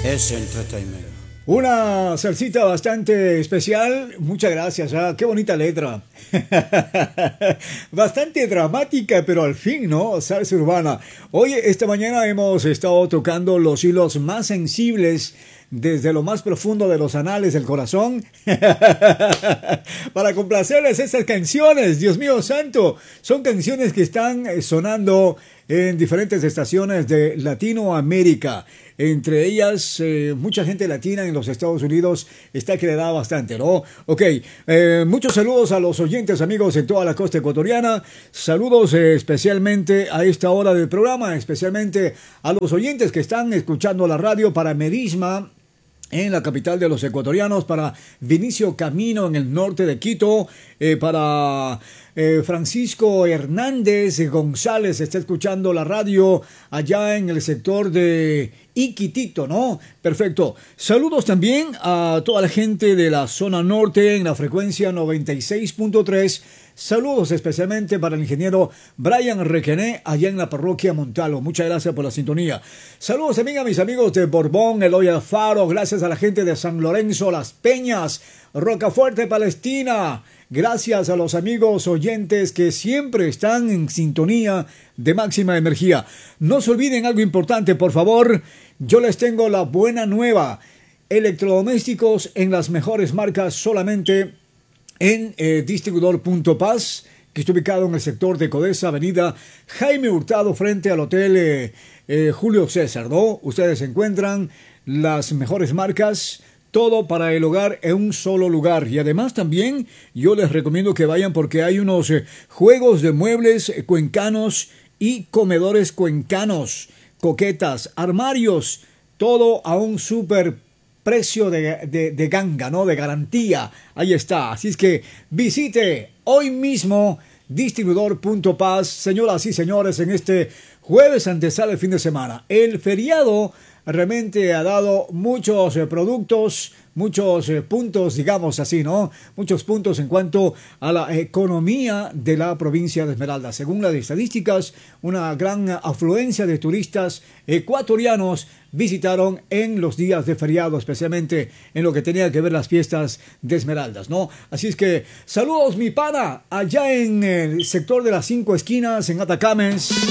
es Entertainment. Una salsita bastante especial. Muchas gracias. Qué bonita letra. Bastante dramática, pero al fin, ¿no? Salsa urbana. Hoy, esta mañana hemos estado tocando los hilos más sensibles desde lo más profundo de los anales del corazón para complacerles esas canciones. Dios mío santo, son canciones que están sonando en diferentes estaciones de Latinoamérica. Entre ellas, mucha gente latina en los Estados Unidos está que le da bastante, ¿no? Ok, muchos saludos a los oyentes, amigos en toda la costa ecuatoriana. Saludos especialmente a esta hora del programa, especialmente a los oyentes que están escuchando la radio para Merisma, en la capital de los ecuatorianos, para Vinicio Camino en el norte de Quito, para Francisco Hernández González, está escuchando la radio allá en el sector de Iquitito, ¿no? Perfecto. Saludos también a toda la gente de la zona norte en la frecuencia 96.3. Saludos especialmente para el ingeniero Brian Requené allá en la parroquia Montalvo. Muchas gracias por la sintonía. Saludos también a mis amigos de Borbón, Eloy Alfaro. Gracias a la gente de San Lorenzo, Las Peñas, Rocafuerte, Palestina. Gracias a los amigos oyentes que siempre están en sintonía de máxima energía. No se olviden algo importante, por favor. Yo les tengo la buena nueva. Electrodomésticos en las mejores marcas solamente en distribuidor.paz, que está ubicado en el sector de Codesa, avenida Jaime Hurtado, frente al hotel Julio César, ¿no? Ustedes encuentran las mejores marcas, todo para el hogar en un solo lugar. Y además también yo les recomiendo que vayan porque hay unos juegos de muebles cuencanos y comedores cuencanos, coquetas, armarios, todo a un súper precio de ganga, ¿no? De garantía. Ahí está. Así es que visite hoy mismo distribuidor.paz. Señoras y señores, en este jueves antesala el fin de semana. El feriado realmente ha dado muchos productos, muchos puntos, digamos así, ¿no? Muchos puntos en cuanto a la economía de la provincia de Esmeraldas. Según las estadísticas, una gran afluencia de turistas ecuatorianos visitaron en los días de feriado, especialmente en lo que tenía que ver las fiestas de Esmeraldas, ¿no? Así es que, saludos mi pana, allá en el sector de las 5 esquinas, en Atacames.